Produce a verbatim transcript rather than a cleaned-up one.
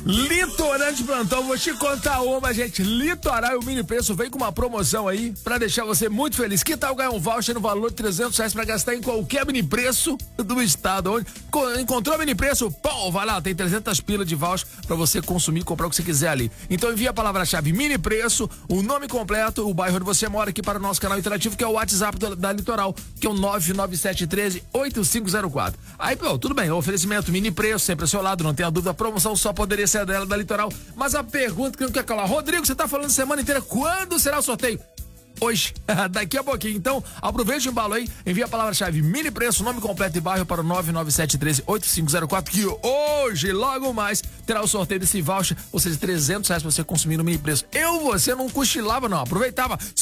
Litoral de plantão, vou te contar uma, gente. Litoral e o Mini Preço vem com uma promoção aí pra deixar você muito feliz. Que tal ganhar um voucher no valor de trezentos reais pra gastar em qualquer Mini Preço do estado? Onde encontrou Mini Preço? Pô, vai lá, tem trezentas pilas de voucher pra você consumir e comprar o que você quiser ali. Então envia a palavra-chave Mini Preço, o nome completo, o bairro onde você mora aqui para o nosso canal interativo, que é o WhatsApp da, da Litoral, que é o nove nove sete um três oito cinco zero quatro. Aí, pô, tudo bem, o oferecimento Mini Preço, sempre ao seu lado, não tenha dúvida, a promoção só poderia ser dela, da Litoral. Mas a pergunta que não quer calar, Rodrigo, você tá falando a semana inteira, quando será o sorteio? Hoje, daqui a pouquinho. Então, aproveite o embalo aí, envia a palavra-chave Mini Preço, nome completo e bairro para o nove nove sete um três oito cinco zero quatro, que hoje, logo mais, terá o sorteio desse voucher, ou seja, trezentos reais para você consumir no Mini Preço. Eu, você não cochilava, não, aproveitava.